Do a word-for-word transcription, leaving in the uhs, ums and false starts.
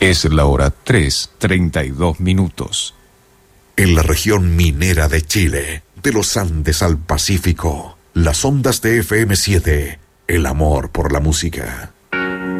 Es la hora tres, treinta y dos minutos. En la región minera de Chile, de los Andes al Pacífico, las ondas de F M siete, el amor por la música.